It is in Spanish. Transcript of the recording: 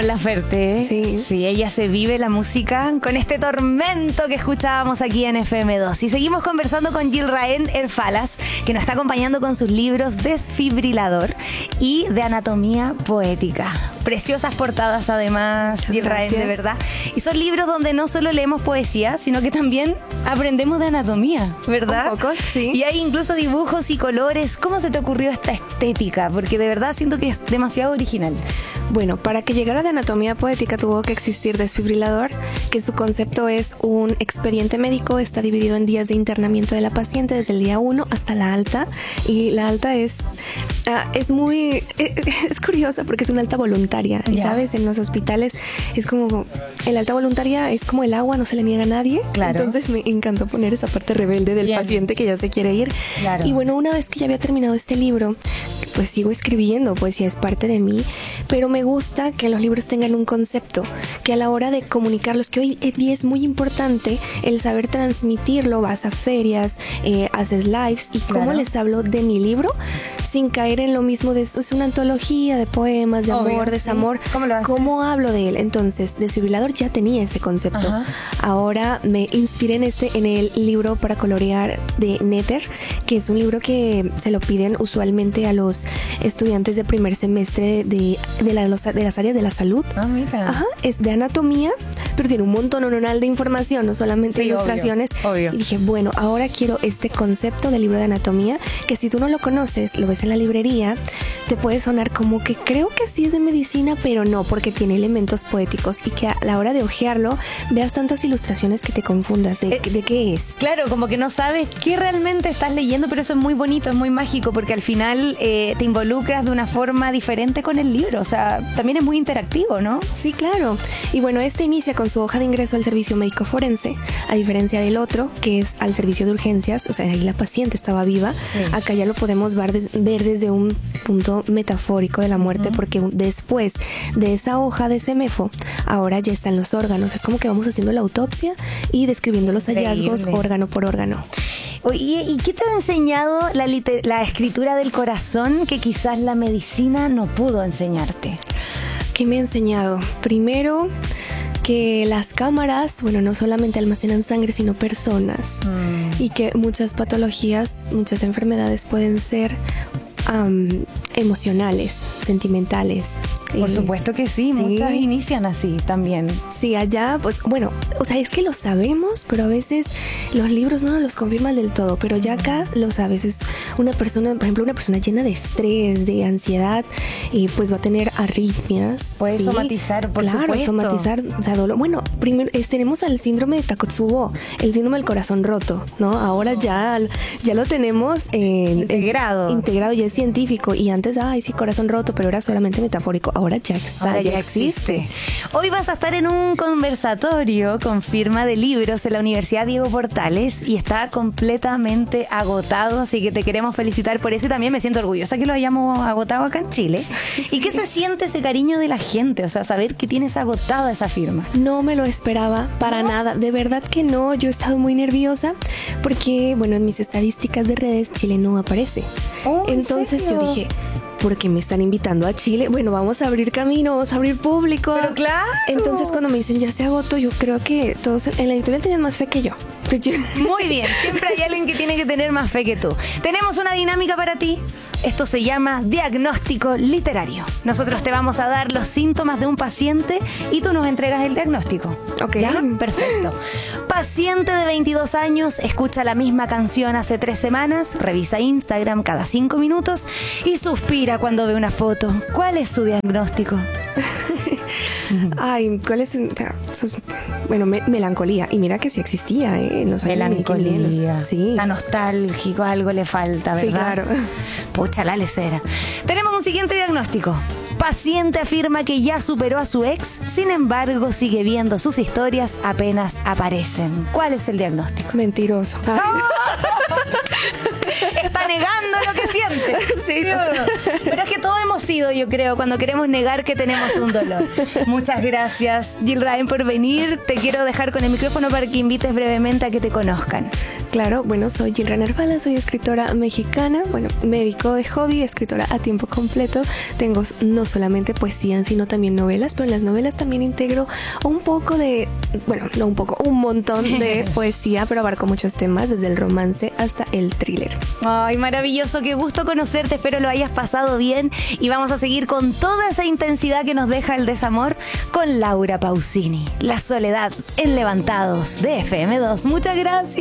La Ferte, sí, ella se vive la música con este tormento que escuchábamos aquí en FM2. Y seguimos conversando con Yilraen Erfalas, que nos está acompañando con sus libros Desfibrilador y de Anatomía Poética. Preciosas portadas además, Yilraen, de verdad. Y son libros donde no solo leemos poesía, sino que también aprendemos de anatomía, ¿verdad? Un poco, sí. Y hay incluso dibujos y colores. ¿Cómo se te ocurrió esta estética? Porque de verdad siento que es demasiado original. Bueno, para que llegara de Anatomía Poética tuvo que existir Desfibrilador, que su concepto es un expediente médico, está dividido en días de internamiento de la paciente desde el día 1 hasta la alta, y la alta es curiosa porque es una alta voluntaria, ¿sabes? En los hospitales es como, el alta voluntaria es como el agua, no se le niega a nadie. Claro. Entonces me encantó poner esa parte rebelde del paciente que ya se quiere ir. Claro. Y bueno, una vez que ya había terminado este libro, pues sigo escribiendo, poesía es parte de mí, pero me gusta que los libros tengan un concepto, que a la hora de comunicarlos, que hoy en día es muy importante el saber transmitirlo, vas a ferias, haces lives, y cómo les hablo de mi libro sin caer en lo mismo de esto es una antología de poemas, de amor, desamor. ¿Cómo lo haces? ¿Cómo hablo de él? Entonces, Desfibrilador ya tenía ese concepto. Ajá. Ahora me inspiré en el libro para colorear de Néter, que es un libro que se lo piden usualmente a los estudiantes de primer semestre de las áreas de la salud. Ah, mira. Ajá, es de anatomía, pero tiene un montón de información, no solamente ilustraciones. Obvio. Y dije, bueno, ahora quiero este concepto del libro de anatomía, que si tú no lo conoces, lo ves en la librería, te puede sonar como que creo que sí es de medicina, pero no, porque tiene elementos poéticos, y que a la hora de hojearlo veas tantas ilustraciones que te confundas de qué es. Claro, como que no sabes qué realmente estás leyendo, pero eso es muy bonito, es muy mágico, porque al final te involucras de una forma diferente con el libro. O sea, también es muy interactivo, ¿no? Sí, claro. Y bueno, este inicia con su hoja de ingreso al servicio médico forense, a diferencia del otro, que es al servicio de urgencias. O sea, ahí la paciente estaba viva. Sí. Acá ya lo podemos ver desde un punto metafórico de la muerte, porque después de esa hoja de semefo, ahora ya están los órganos. Es como que vamos haciendo la autopsia y describiendo los hallazgos órgano por órgano. ¿Y qué te ha enseñado la escritura del corazón que quizás la medicina no pudo enseñarte? ¿Qué me ha enseñado? Primero, que las cámaras, bueno, no solamente almacenan sangre, sino personas. Y que muchas patologías, muchas enfermedades pueden ser emocionales, sentimentales. Por supuesto que sí, muchas inician así también. Sí, allá, pues bueno, o sea, es que lo sabemos, pero a veces los libros no nos los confirman del todo, pero ya acá lo sabes. Es una persona, por ejemplo, una persona llena de estrés, de ansiedad, y pues va a tener arritmias. Puede somatizar, por supuesto. Claro, somatizar, o sea, dolor. Bueno, primero tenemos al síndrome de Takotsubo, el síndrome del corazón roto, ¿no? Ahora ya lo tenemos integrado, ya es científico, y antes, sí, corazón roto, pero era solamente metafórico. Ahora ya existe. Hoy vas a estar en un conversatorio con firma de libros en la Universidad Diego Portales, y está completamente agotado, así que te queremos felicitar por eso, y también me siento orgullosa que lo hayamos agotado acá en Chile. Sí. ¿Y qué se siente ese cariño de la gente? O sea, saber que tienes agotada esa firma. No me lo esperaba para nada, de verdad que no. Yo he estado muy nerviosa porque, bueno, en mis estadísticas de redes Chile no aparece. Entonces yo dije, ¿por qué me están invitando a Chile? Bueno, vamos a abrir camino, vamos a abrir público. Pero claro. Entonces cuando me dicen ya se agotó, yo creo que todos en la editorial tenían más fe que yo. Muy bien, siempre hay alguien que tiene que tener más fe que tú. Tenemos una dinámica para ti. Esto se llama diagnóstico literario. Nosotros te vamos a dar los síntomas de un paciente y tú nos entregas el diagnóstico. Ok. ¿Ya? Perfecto. Paciente de 22 años, escucha la misma canción hace 3 semanas, revisa Instagram cada 5 minutos y suspira cuando ve una foto. ¿Cuál es su diagnóstico? ¿Cuál es? Bueno, melancolía. Y mira que sí existía, en los años. Melancolía. Sí. Está nostálgico, algo le falta, ¿verdad? Sí, claro. Pucha, la lecera. Tenemos un siguiente diagnóstico. Paciente afirma que ya superó a su ex, sin embargo sigue viendo sus historias apenas aparecen. ¿Cuál es el diagnóstico? Mentiroso. Está negando lo que siente. Sí, no. Pero es que todos hemos sido, yo creo, cuando queremos negar que tenemos un dolor. Muchas gracias, Yilraen, por venir. Te quiero dejar con el micrófono para que invites brevemente a que te conozcan. Claro, bueno, soy Jill Raen Falas, soy escritora mexicana, bueno, me dedico de hobby, escritora a tiempo completo. Tengo no solamente poesía, sino también novelas, pero en las novelas también integro un poco de, bueno, no un poco, un montón de poesía, pero abarco muchos temas, desde el romance hasta el thriller. Ay, maravilloso, qué gusto conocerte, espero lo hayas pasado bien y vamos a seguir con toda esa intensidad que nos deja el desamor con Laura Pausini, La soledad en Levantados de FM2. Muchas gracias.